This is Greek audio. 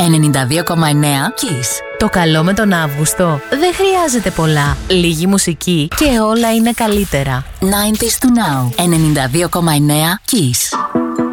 Kiss. Το καλό με τον Αύγουστο δεν χρειάζεται πολλά. Λίγη μουσική και όλα είναι καλύτερα. 90s to now. 92,9 Kiss.